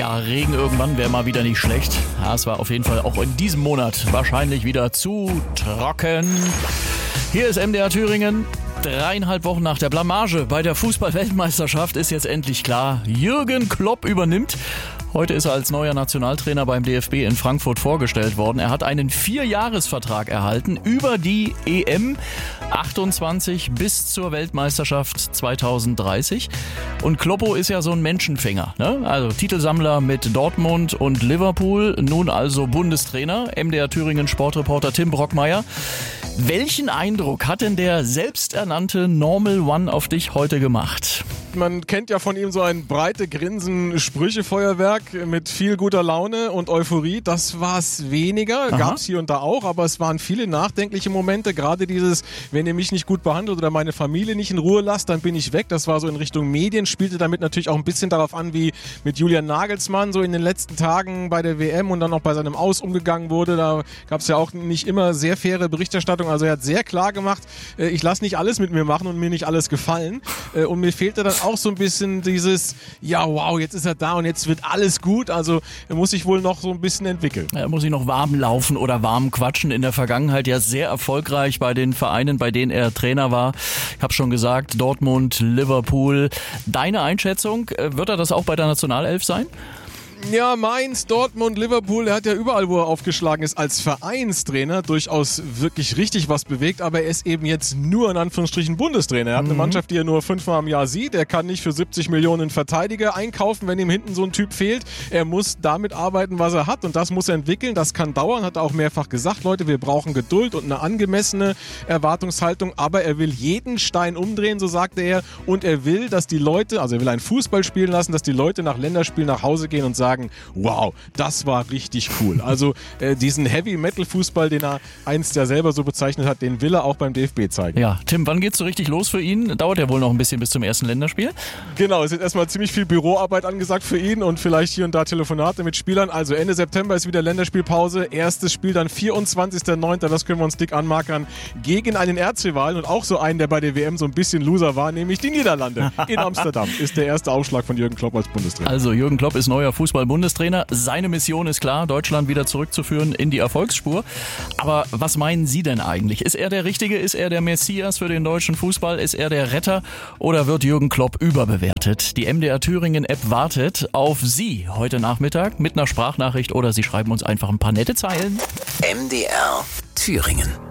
Ja, Regen irgendwann wäre mal wieder nicht schlecht. Ja, es war auf jeden Fall auch in diesem Monat wahrscheinlich wieder zu trocken. Hier ist MDR Thüringen. 3,5 Wochen nach der Blamage bei der Fußball-Weltmeisterschaft ist jetzt endlich klar, Jürgen Klopp übernimmt. Heute ist er als neuer Nationaltrainer beim DFB in Frankfurt vorgestellt worden. Er hat einen 4-Jahres-Vertrag erhalten über die EM 28 bis zur Weltmeisterschaft 2030. Und Kloppo ist ja so ein Menschenfänger, ne? Also Titelsammler mit Dortmund und Liverpool, nun also Bundestrainer. MDR Thüringen Sportreporter Tim Brockmeier. Welchen Eindruck hat denn der selbsternannte Normal One auf dich heute gemacht? Man kennt ja von ihm so ein breite Grinsen, Sprüchefeuerwerk mit viel guter Laune und Euphorie. Das war es weniger, gab es hier und da auch, aber es waren viele nachdenkliche Momente. Gerade dieses, wenn ihr mich nicht gut behandelt oder meine Familie nicht in Ruhe lasst, dann bin ich weg. Das war so in Richtung Medien, spielte damit natürlich auch ein bisschen darauf an, wie mit Julian Nagelsmann so in den letzten Tagen bei der WM und dann auch bei seinem Aus umgegangen wurde. Da gab es ja auch nicht immer sehr faire Berichterstattung. Also er hat sehr klar gemacht, ich lasse nicht alles mit mir machen und mir nicht alles gefallen. Und mir fehlte dann auch so ein bisschen dieses, ja wow, jetzt ist er da und jetzt wird alles gut. Also er muss sich wohl noch so ein bisschen entwickeln. Er muss sich noch warm laufen oder warm quatschen. In der Vergangenheit ja sehr erfolgreich bei den Vereinen, bei denen er Trainer war. Ich habe schon gesagt, Dortmund, Liverpool. Deine Einschätzung, wird er das auch bei der Nationalelf sein? Ja, Mainz, Dortmund, Liverpool, er hat ja überall, wo er aufgeschlagen ist, als Vereinstrainer durchaus wirklich richtig was bewegt, aber er ist eben jetzt nur in Anführungsstrichen Bundestrainer. Er hat eine Mannschaft, die er nur 5-mal im Jahr sieht. Er kann nicht für 70 Millionen Verteidiger einkaufen, wenn ihm hinten so ein Typ fehlt. Er muss damit arbeiten, was er hat und das muss er entwickeln. Das kann dauern, hat er auch mehrfach gesagt. Leute, wir brauchen Geduld und eine angemessene Erwartungshaltung, aber er will jeden Stein umdrehen, so sagte er, und er will, dass die Leute, also er will einen Fußball spielen lassen, dass die Leute nach Länderspielen nach Hause gehen und sagen, wow, das war richtig cool. Also diesen Heavy-Metal-Fußball, den er einst ja selber so bezeichnet hat, den will er auch beim DFB zeigen. Ja, Tim, wann geht's so richtig los für ihn? Dauert ja wohl noch ein bisschen bis zum ersten Länderspiel? Genau, es ist erstmal ziemlich viel Büroarbeit angesagt für ihn und vielleicht hier und da Telefonate mit Spielern. Also Ende September ist wieder Länderspielpause. Erstes Spiel dann 24.09., das können wir uns dick anmarkern, gegen einen Erzrivalen und auch so einen, der bei der WM so ein bisschen Loser war, nämlich die Niederlande. In Amsterdam ist der erste Aufschlag von Jürgen Klopp als Bundestrainer. Also Jürgen Klopp ist neuer Fußball-Bundestrainer. Seine Mission ist klar, Deutschland wieder zurückzuführen in die Erfolgsspur. Aber was meinen Sie denn eigentlich? Ist er der Richtige? Ist er der Messias für den deutschen Fußball? Ist er der Retter? Oder wird Jürgen Klopp überbewertet? Die MDR Thüringen App wartet auf Sie heute Nachmittag mit einer Sprachnachricht oder Sie schreiben uns einfach ein paar nette Zeilen. MDR Thüringen.